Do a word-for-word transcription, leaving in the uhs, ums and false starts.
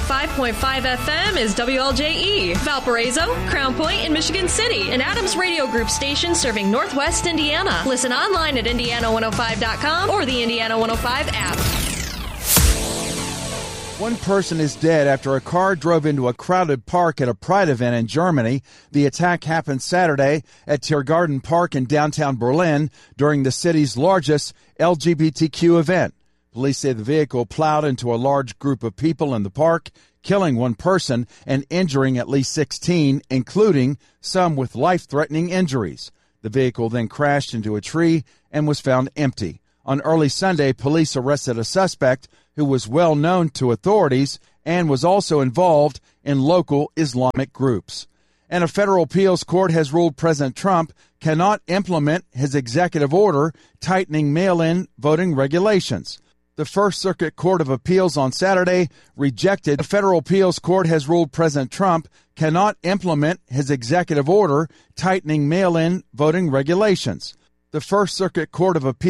five point five F M is W L J E, Valparaiso, Crown Point, and Michigan City, an Adams Radio Group station serving Northwest Indiana. Listen online at Indiana one oh five dot com or the Indiana one oh five app. One person is dead after a car drove into a crowded park at a Pride event in Germany. The attack happened Saturday at Tiergarten Park in downtown Berlin during the city's largest L G B T Q event. Police say the vehicle plowed into a large group of people in the park, killing one person and injuring at least sixteen, including some with life-threatening injuries. The vehicle then crashed into a tree and was found empty. On early Sunday, police arrested a suspect who was well known to authorities and was also involved in local Islamic groups. And a federal appeals court has ruled President Trump cannot implement his executive order tightening mail-in voting regulations. The First Circuit Court of Appeals on Saturday rejected. The federal appeals court has ruled President Trump cannot implement his executive order tightening mail-in voting regulations. The First Circuit Court of Appeals